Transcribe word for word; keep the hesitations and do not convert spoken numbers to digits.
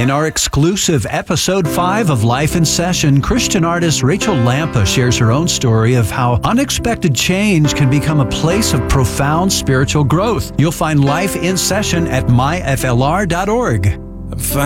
In our exclusive Episode five of Life in Session, Christian artist Rachel Lampa shares her own story of how unexpected change can become a place of profound spiritual growth. You'll find Life in Session at my f l r dot org.